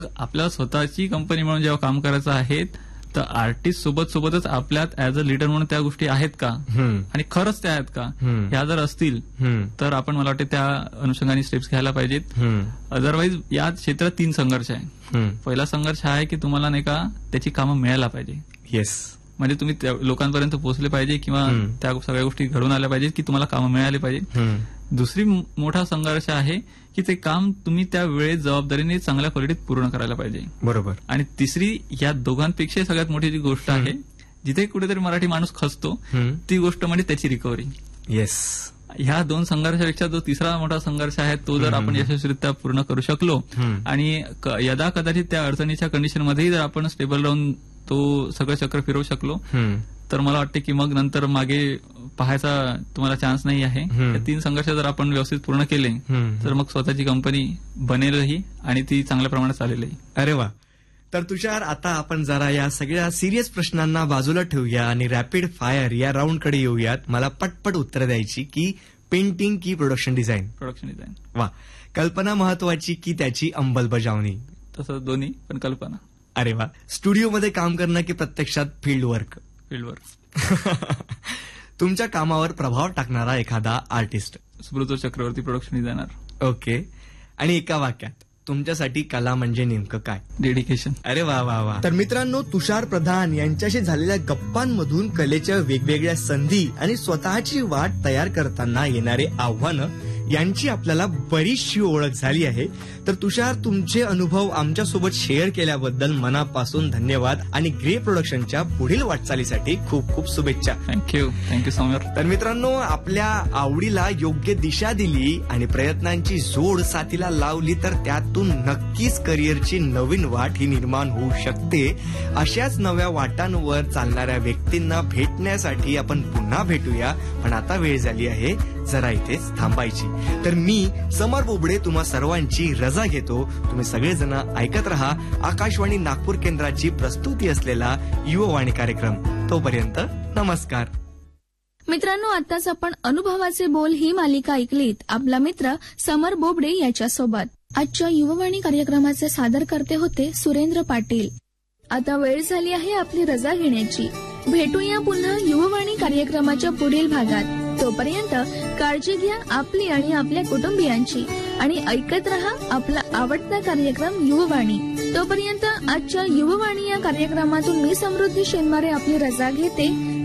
आपल्या स्वतःची कंपनी म्हणून जेव्हा काम करायचं आहे तर आर्टिस्ट सोबतच आपल्यात ऍज अ लीडर म्हणून त्या गोष्टी आहेत का आणि खरंच त्या आहेत का, ह्या जर असतील तर आपण मला वाटते त्या अनुषंगाने स्टेप्स घ्यायला पाहिजेत. अदरवाईज या क्षेत्रात 3 संघर्ष आहे. पहिला संघर्ष हा आहे की तुम्हाला नाही का त्याची कामं मिळायला पाहिजे. येस, म्हणजे तुम्ही लोकांपर्यंत पोहोचले पाहिजे किंवा त्या सगळ्या गोष्टी घडून आल्या पाहिजेत की तुम्हाला कामं मिळाली पाहिजे. दुसरी मोठा संघर्ष आहे की ते काम तुम्ही त्या वेळेत जबाबदारीने चांगल्या क्वालिटीत पूर्ण करायला पाहिजे. बरोबर. आणि तिसरी या दोघांपेक्षा सगळ्यात मोठी जी गोष्ट आहे जिथे कुठेतरी मराठी माणूस खचतो ती गोष्ट म्हणजे त्याची रिकव्हरी. येस, ह्या 2 संघर्षापेक्षा जो तिसरा मोठा संघर्ष आहे तो जर आपण यशस्वीरित्या पूर्ण करू शकलो आणि यदा कदाचित त्या अडचणीच्या कंडिशनमध्येही जर आपण स्टेबल राहून तो सगळं चक्र फिरवू शकलो तर मला वाटते की मग नंतर मागे पाहायचा तुम्हाला चान्स नाही आहे. 3 संघर्ष जर आपण व्यवस्थित पूर्ण केले तर मग स्वतःची कंपनी बनेलही आणि ती चांगल्या प्रमाणात चालेलही. अरे वा. तर तुषार, आता आपण जरा या सगळ्या सिरियस प्रश्नांना बाजूला ठेवूया आणि रॅपिड फायर या राऊंडकडे येऊयात. मला पटपट उत्तर द्यायची की पेंटिंग की प्रोडक्शन डिझाईन? Production design. वा. कल्पना महत्वाची की त्याची अंमलबजावणी? तसं दोन्ही, पण कल्पना. अरे वा. स्टुडिओमध्ये काम करणं की प्रत्यक्षात फील्ड वर्क? Field work. तुमच्या कामावर प्रभाव टाकणारा एखादा artist? Subroto Chakraborty, production designer. Okay. आणि एका वाक्यात तुमच्यासाठी कला म्हणजे नेमकं काय? डेडिकेशन. अरे वा वा वा. तर मित्रांनो, तुषार प्रधान यांच्याशी झालेल्या गप्पांमधून कलेच्या वेगवेगळ्या संधी आणि स्वतःची वाट तयार करताना येणारे आव्हानं यांची आपल्याला बरीचशी ओळख झाली आहे. तर तुषार, तुमचे अनुभव आमच्यासोबत शेअर केल्याबद्दल मनापासून धन्यवाद आणि ग्रे प्रोडक्शनच्या पुढील वाटचालीसाठी खूप खूप शुभेच्छा. Thank you so much. तर मित्रांनो, आपल्या आवडीला योग्य दिशा दिली आणि प्रयत्नांची जोड साथीला लावली तर त्यातून नक्कीच करिअरची नवीन वाट ही निर्माण होऊ शकते. अशाच नव्या वाटांवर चालणाऱ्या व्यक्तींना भेटण्यासाठी आपण पुन्हा भेटूया. पण आता वेळ झाली आहे जरा इथेच थांबायची. तर मी समर बोबडे तुम्हा सर्वांची रजा घेतो. तुम्ही सगळेजण ऐकत रहा आकाशवाणी नागपूर केंद्राची प्रस्तुती असलेला युववाणी कार्यक्रम. तोपर्यंत नमस्कार. मित्रांनो, आताच आपण अनुभवाचे बोल ही मालिका ऐकलीत आपला मित्र समर बोबडे याच्यासोबत. आजच्या युववाणी कार्यक्रमाचे सादर करते होते सुरेंद्र पाटील. आता वेळ झाली आहे आपली रजा घेण्याची. भेटूया पुन्हा युववाणी कार्यक्रमाच्या पुढील भागात. तोपर्यंत काळजी घ्या आपली आणि आपल्या कुटुंबियांची आणि ऐकत रहा आपला आवडता कार्यक्रम युववाणी. तोपर्यंत आजच्या युववाणी या कार्यक्रमातून मी समृद्धी शेनमारे आपली रजा घेते.